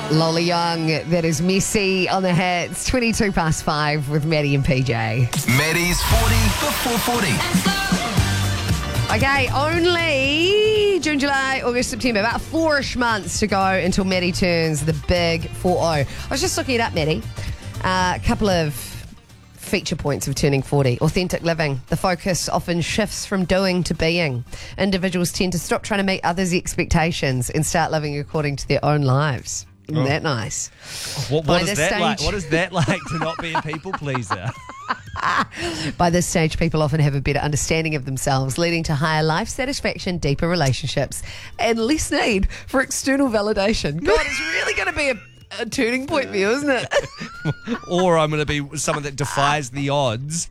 Lola Young, that is Messi on the hits. 22 past 5 with Maddie and PJ. Maddie's 40 before 40. Okay, only June, July, August, September. About 4-ish months to go until Maddie turns the big 40. I was just looking it up, Maddie. A couple of feature points of turning 40. Authentic living. The focus often shifts from doing to being. Individuals tend to stop trying to meet others' expectations and start living according to their own lives. Isn't that nice? What is that like? What is that like to not be a people pleaser? By this stage, people often have a better understanding of themselves, leading to higher life satisfaction, deeper relationships, and less need for external validation. God, it's really going to be a turning point for you, isn't it? Or I'm going to be someone that defies the odds.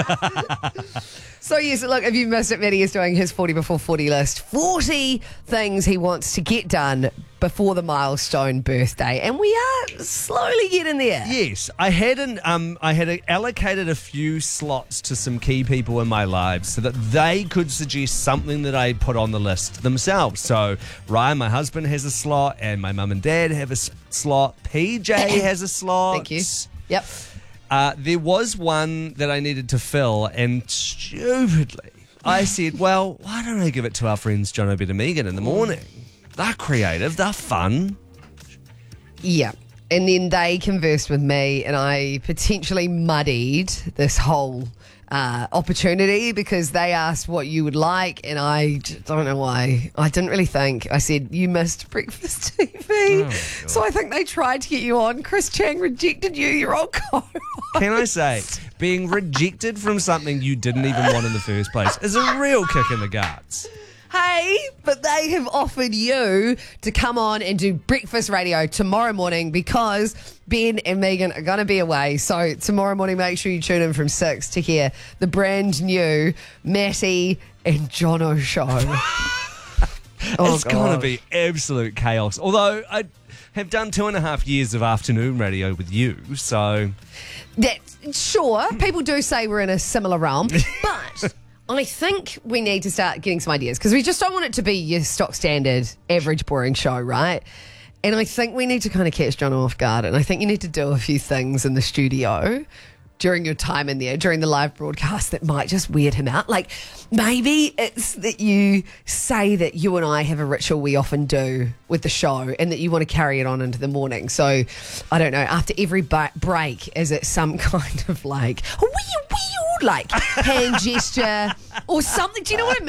So yes, look, if you missed it, Maddie is doing his 40 before 40 list. 40 things he wants to get done before the milestone birthday. And we are slowly getting there. Yes, I had allocated a few slots to some key people in my lives so that they could suggest something that I put on the list themselves. So Ryan, my husband, has a slot, and my mum and dad have a slot. PJ has a slot. Thank you. Yep. There was one that I needed to fill, and stupidly, I said, well, why don't I give it to our friends John O'Bed and Megan in the morning? They're creative, they're fun. Yeah. And then they conversed with me, and I potentially muddied this whole opportunity because they asked what you would like, and I don't know why. I didn't really think. I said, you missed breakfast TV. Oh, so I think they tried to get you on. Chris Chang rejected you, your old co. Can I say, being rejected from something you didn't even want in the first place is a real kick in the guts. Hey, but they have offered you to come on and do breakfast radio tomorrow morning because Ben and Megan are going to be away. So tomorrow morning, make sure you tune in from 6 to hear the brand new Matty and Jono show. It's going to be absolute chaos. Although I have done 2.5 years of afternoon radio with you, so... Sure, people do say we're in a similar realm, but... I think we need to start getting some ideas because we just don't want it to be your stock standard, average, boring show, right? And I think we need to kind of catch John off guard, and I think you need to do a few things in the studio during your time in there, during the live broadcast that might just weird him out. Like maybe it's that you say that you and I have a ritual we often do with the show and that you want to carry it on into the morning. So, I don't know, after every break, is it some kind of like, like hand gesture or something? Do you know what I mean?